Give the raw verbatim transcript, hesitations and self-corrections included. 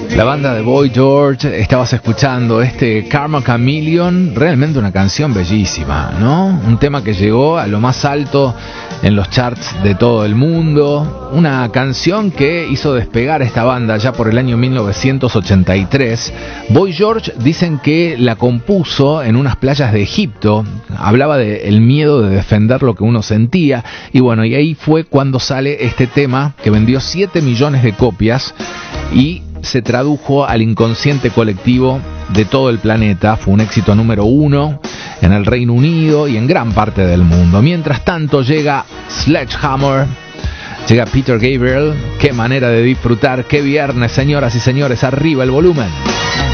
La banda de Boy George, estabas escuchando este Karma Chameleon, realmente una canción bellísima, ¿no? Un tema que llegó a lo más alto en los charts de todo el mundo, una canción que hizo despegar a esta banda ya por el año mil novecientos ochenta y tres. Boy George dicen que la compuso en unas playas de Egipto, hablaba del miedo de defender lo que uno sentía, y bueno, y ahí fue cuando sale este tema que vendió siete millones de copias y se tradujo al inconsciente colectivo de todo el planeta. Fue un éxito número uno en el Reino Unido y en gran parte del mundo. Mientras tanto llega Sledgehammer, llega Peter Gabriel. Qué manera de disfrutar, qué viernes, señoras y señores, arriba el volumen.